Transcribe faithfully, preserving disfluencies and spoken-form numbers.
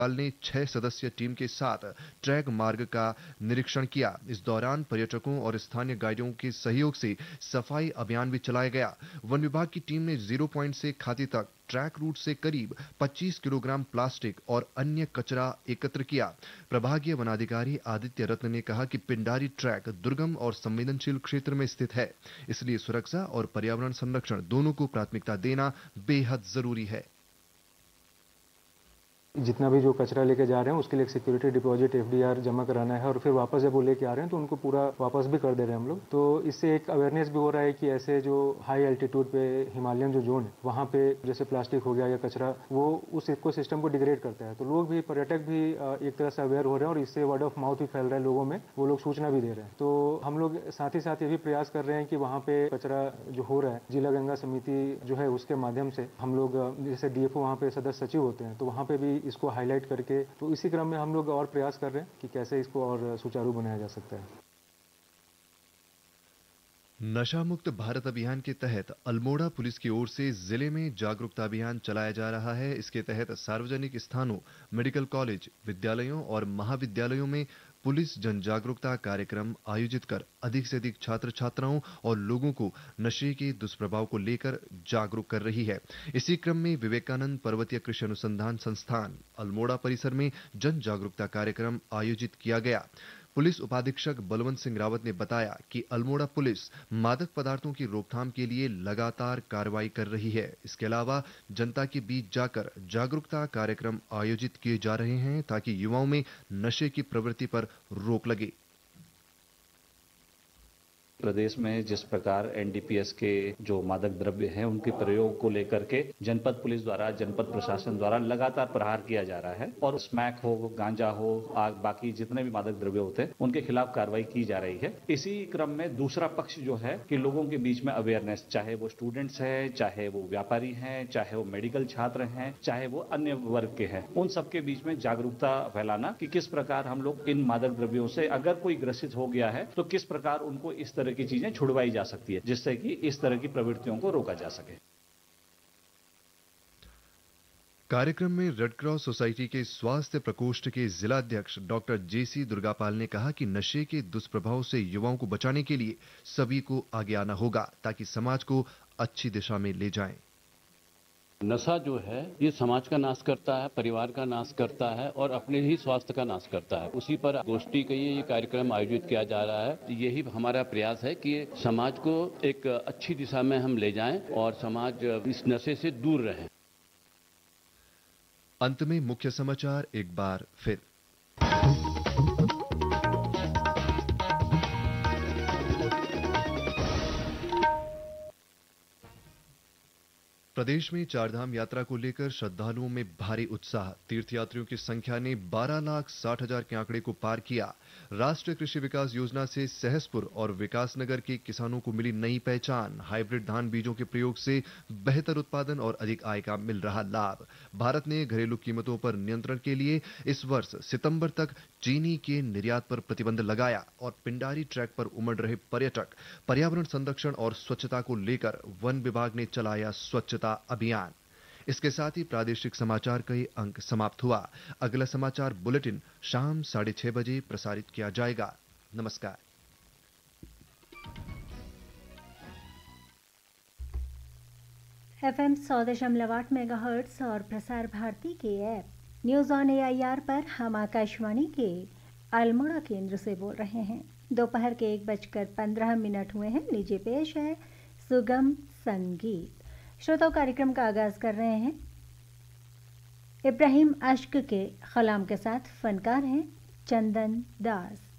ने छह सदस्यीय टीम के साथ ट्रैक मार्ग का निरीक्षण किया। इस दौरान पर्यटकों और स्थानीय गाइडों के सहयोग से सफाई अभियान भी चलाया गया। वन विभाग की टीम ने जीरो पॉइंट से खाती तक ट्रैक रूट से करीब पच्चीस किलोग्राम प्लास्टिक और अन्य कचरा एकत्र किया। प्रभागीय वनाधिकारी आदित्य रत्न ने कहा कि पिंडारी ट्रैक दुर्गम और संवेदनशील क्षेत्र में स्थित है, इसलिए सुरक्षा और पर्यावरण संरक्षण दोनों को प्राथमिकता देना बेहद जरूरी है। जितना भी जो कचरा लेके जा रहे हैं उसके लिए एक सिक्योरिटी डिपॉजिट एफडीआर जमा कराना है और फिर वापस जब वो लेके आ रहे हैं तो उनको पूरा वापस भी कर दे रहे हैं हम लोग। तो इससे एक अवेयरनेस भी हो रहा है कि ऐसे जो हाई एल्टीट्यूड पे हिमालयन जो जोन है वहाँ पे जैसे प्लास्टिक हो गया या कचरा वो उस इको सिस्टम को डिग्रेड करता है। तो लोग भी, पर्यटक भी एक तरह से अवेयर हो रहे हैं और इससे वर्ड ऑफ माउथ भी फैल रहा है लोगों में, वो लोग सूचना भी दे रहे हैं। तो हम लोग साथ ही साथ ये भी प्रयास कर रहे हैं कि वहाँ पे कचरा जो हो रहा है जिला गंगा समिति जो है उसके माध्यम से हम लोग, जैसे डीएफओ वहाँ पे सदस्य सचिव होते हैं तो वहाँ पे भी इसको हाईलाइट करके, तो इसी क्रम में हम लोग और प्रयास कर रहे हैं कि कैसे इसको और सुचारू बनाया जा सकता है। नशा मुक्त भारत अभियान के तहत अल्मोड़ा पुलिस की ओर से जिले में जागरूकता अभियान चलाया जा रहा है। इसके तहत सार्वजनिक स्थानों, मेडिकल कॉलेज, विद्यालयों और महाविद्यालयों में पुलिस जन जागरूकता कार्यक्रम आयोजित कर अधिक से अधिक छात्र छात्राओं और लोगों को नशे के दुष्प्रभाव को लेकर जागरूक कर रही है। इसी क्रम में विवेकानंद पर्वतीय कृषि अनुसंधान संस्थान अल्मोड़ा परिसर में जन जागरूकता कार्यक्रम आयोजित किया गया। पुलिस उपाधीक्षक बलवंत सिंह रावत ने बताया कि अल्मोड़ा पुलिस मादक पदार्थों की रोकथाम के लिए लगातार कार्रवाई कर रही है। इसके अलावा जनता के बीच जाकर जागरूकता कार्यक्रम आयोजित किए जा रहे हैं ताकि युवाओं में नशे की प्रवृत्ति पर रोक लगे। प्रदेश में जिस प्रकार एनडीपीएस के जो मादक द्रव्य हैं उनके प्रयोग को लेकर के जनपद पुलिस द्वारा, जनपद प्रशासन द्वारा लगातार प्रहार किया जा रहा है और स्मैक हो, गांजा हो, आग बाकी जितने भी मादक द्रव्य होते हैं उनके खिलाफ कार्रवाई की जा रही है। इसी क्रम में दूसरा पक्ष जो है कि लोगों के बीच में अवेयरनेस, चाहे वो स्टूडेंट्स है, चाहे वो व्यापारी हैं, चाहे वो मेडिकल छात्र हैं, चाहे वो अन्य वर्ग के हैं, उन सबके बीच में जागरूकता फैलाना कि किस प्रकार हम लोग इन मादक द्रव्यों से अगर कोई ग्रसित हो गया है तो किस प्रकार उनको इस तरह की चीजें छुड़वाई जा सकती है जिससे कि इस तरह की प्रवृत्तियों को रोका जा सके। कार्यक्रम में रेड क्रॉस सोसाइटी के स्वास्थ्य प्रकोष्ठ के जिला अध्यक्ष डॉक्टर जेसी दुर्गापाल ने कहा कि नशे के दुष्प्रभाव से युवाओं को बचाने के लिए सभी को आगे आना होगा ताकि समाज को अच्छी दिशा में ले जाएं। नशा जो है ये समाज का नाश करता है, परिवार का नाश करता है और अपने ही स्वास्थ्य का नाश करता है। उसी पर गोष्ठी के ये कार्यक्रम आयोजित किया जा रहा है। यही हमारा प्रयास है कि समाज को एक अच्छी दिशा में हम ले जाएं और समाज इस नशे से दूर रहे। अंत में मुख्य समाचार एक बार फिर। प्रदेश में चारधाम यात्रा को लेकर श्रद्धालुओं में भारी उत्साह। तीर्थयात्रियों की संख्या ने बारह लाख साठ हजार के आंकड़े को पार किया। राष्ट्रीय कृषि विकास योजना से सहसपुर और विकासनगर के किसानों को मिली नई पहचान। हाइब्रिड धान बीजों के प्रयोग से बेहतर उत्पादन और अधिक आय का मिल रहा लाभ। भारत ने घरेलू कीमतों पर नियंत्रण के लिए इस वर्ष सितंबर तक चीनी के निर्यात पर प्रतिबंध लगाया। और पिंडारी ट्रैक पर उमड़ रहे पर्यटक। पर्यावरण संरक्षण और स्वच्छता को लेकर वन विभाग ने चलाया स्वच्छता अभियान। इसके साथ ही प्रादेशिक समाचार का ये अंक समाप्त हुआ। अगला समाचार बुलेटिन शाम साढ़े छह बजे प्रसारित किया जाएगा। नमस्कार। एफएम सौ दशमलव आठ मेगाहर्ट्ज और प्रसार भारती के ऐप न्यूज ऑन एआईआर पर हम आकाशवाणी के अल्मोड़ा केंद्र से बोल रहे हैं। दोपहर के एक बजकर पंद्रह मिनट हुए हैं। लीजिए पेश है सुगम संगीत। श्रोताओं, कार्यक्रम का आगाज कर रहे हैं इब्राहिम अश्क के खलाम के साथ। फनकार हैं चंदन दास।